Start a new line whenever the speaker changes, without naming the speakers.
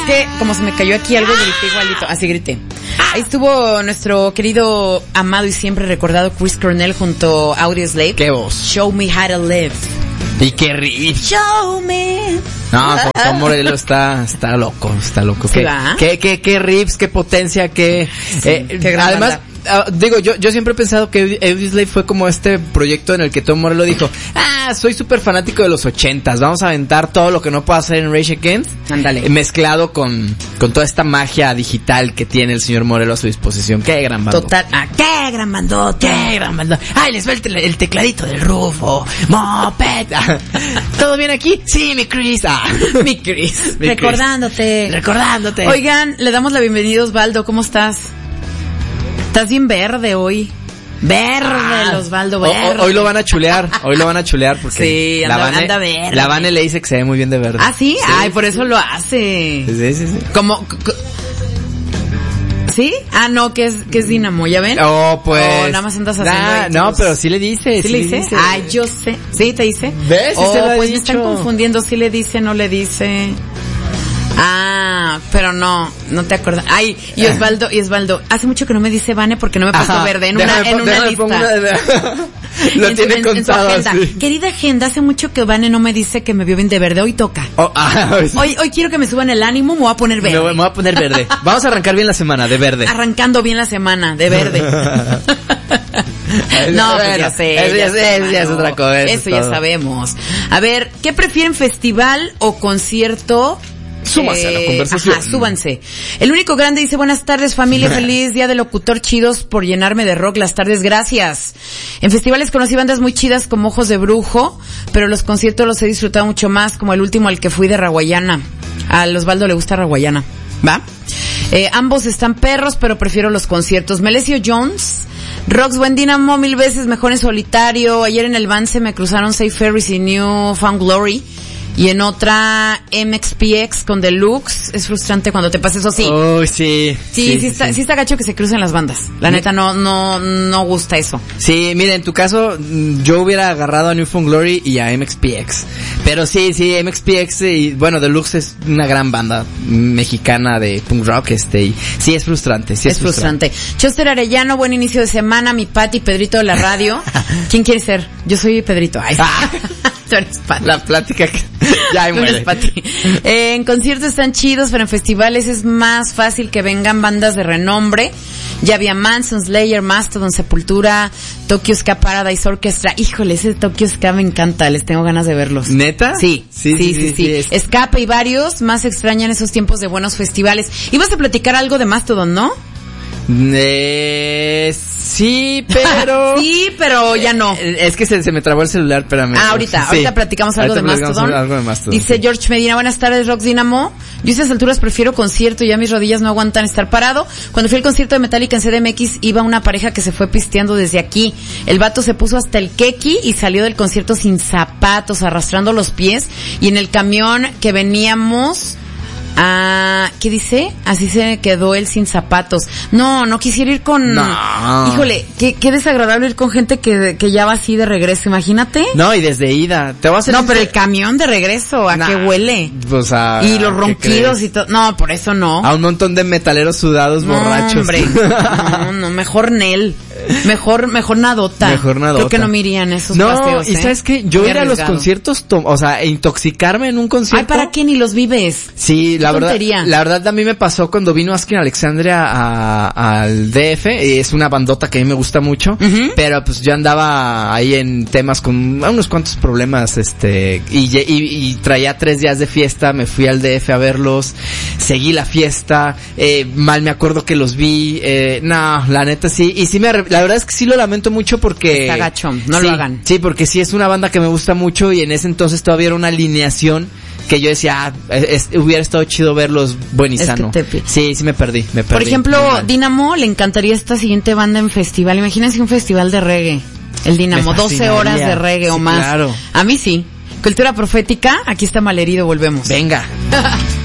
que como se me cayó aquí algo, grité igualito, así grité. Ahí estuvo nuestro querido, amado y siempre recordado Chris Cornell junto a Audioslave.
¡Qué voz!
Show Me How to Live.
Y qué riff.
Show me.
No, Tom Morello está loco.
Sí, ¿va?
Qué riffs, qué potencia, qué gran además, digo, yo siempre he pensado que Audioslave fue como este proyecto en el que Tom Morello dijo, soy súper fanático de los 80s, vamos a aventar todo lo que no puedo hacer en Rage Against.
Ándale.
Mezclado con toda esta magia digital que tiene el señor Morello a su disposición. Qué gran bando.
Total, qué gran bando.
Ay, les va el tecladito del Rufo. Moped. ¿Todo bien aquí? Sí, mi Chris.
Mi Chris. Recordándote. Oigan, le damos la bienvenida a Osvaldo, ¿cómo estás? Estás bien verde hoy. Verde, Osvaldo, verde.
Hoy lo van a chulear porque
sí, anda verde.
La Vane le dice que se ve muy bien de verde.
¿Ah, sí? Ay, por eso lo hace.
Sí.
¿Sí? No, que es Dynamo, ¿ya ven?
Pues.
Nada más andas haciendo.
No, pero sí le dice.
¿Sí le dice? Ay, yo sé. ¿Sí te dice?
¿Ves? Sí se lo ha
pues
dicho.
Me están confundiendo. Sí le dice, no le dice. Pero no te acuerdas. Ay, y Osvaldo, hace mucho que no me dice Vane porque no me puso verde en una lista.
Lo tiene contado así.
Querida agenda, hace mucho que Vane no me dice que me vio bien de verde. Hoy toca. Hoy quiero que me suban el ánimo, me voy a poner verde.
Me voy a poner verde. Vamos a arrancar bien la semana de verde.
Arrancando bien la semana de verde. No, pues ya sé.
Eso ya es otra cosa.
Eso ya sabemos. A ver, ¿qué prefieren, festival o concierto?
Súbanse a la conversación.
Súbanse. El único grande dice, buenas tardes familia, feliz día del locutor, chidos por llenarme de rock las tardes, gracias. En festivales conocí bandas muy chidas como Ojos de Brujo, pero los conciertos los he disfrutado mucho más, como el último al que fui de Raguayana. A Osvaldo le gusta Raguayana, ¿va? Ambos están perros, pero prefiero los conciertos. Melesio Jones, Rox, buen Dynamo, 1000 veces mejor en solitario. Ayer en el van se me cruzaron Safe Ferris y New Found Glory. Y en otra, MXPX con Deluxe. Es frustrante cuando te pasa eso, sí. Sí está gacho que se crucen las bandas. La neta no gusta eso.
Sí, mira, en tu caso, yo hubiera agarrado a New Found Glory y a MXPX. Pero sí, MXPX y, bueno, Deluxe es una gran banda mexicana de punk rock, y sí es frustrante, es frustrante.
Choster Arellano, buen inicio de semana, mi Pati, Pedrito de la radio. ¿Quién quiere ser? Yo soy Pedrito. Ay, tú eres Pati.
La plática que ya hay muere.
En conciertos están chidos, pero en festivales es más fácil que vengan bandas de renombre. Ya había Manson, Slayer, Mastodon, Sepultura, Tokyo Ska Paradise Orchestra. Híjole, ese Tokyo Ska me encanta, les tengo ganas de verlos.
¿Neta?
Sí. Escape y varios más extrañan esos tiempos de buenos festivales. Ibas a platicar algo de Mastodon, ¿no?
Sí, pero...
sí, pero ya no.
Es que se me trabó el celular, espérame.
Ahorita platicamos algo de Mastodon. Dice George Medina, buenas tardes, Rock Dynamo. Yo a estas alturas prefiero concierto, ya mis rodillas no aguantan estar parado. Cuando fui al concierto de Metallica en CDMX, iba una pareja que se fue pisteando desde aquí. El vato se puso hasta el keki y salió del concierto sin zapatos, arrastrando los pies. Y en el camión que veníamos... ¿qué dice? Así se quedó él sin zapatos. No quisiera ir con...
No.
Híjole, qué desagradable ir con gente que ya va así de regreso, imagínate.
No, y desde ida. Te vas a
No, pero el camión de regreso, ¿a qué huele?
Pues
y los ronquidos y todo. No, por eso no.
A un montón de metaleros sudados, borrachos.
Hombre. No, mejor Nel. Mejor nadota. Creo que no me irían esos paseos.
Y ¿sabes qué? Yo ir a los conciertos, intoxicarme en un concierto.
Ay, ¿para qué ni los vives?
Sí, la verdad a mí me pasó cuando vino Asking Alexandria al DF, es una bandota que a mí me gusta mucho, pero pues yo andaba ahí en temas con unos cuantos problemas, y traía 3 días de fiesta, me fui al DF a verlos, seguí la fiesta, mal me acuerdo que los vi, la neta sí, y sí la verdad es que sí lo lamento mucho porque...
Está gacho, no lo hagan.
Sí, porque sí es una banda que me gusta mucho y en ese entonces todavía era una alineación que yo decía, hubiera estado chido verlos buen y sano. Sí me perdí. Por
ejemplo, Dynamo le encantaría esta siguiente banda en festival. Imagínense un festival de reggae. El Dynamo, 12 horas de reggae o más.
Claro.
A mí sí. Cultura profética, aquí está Malherido, volvemos.
Venga.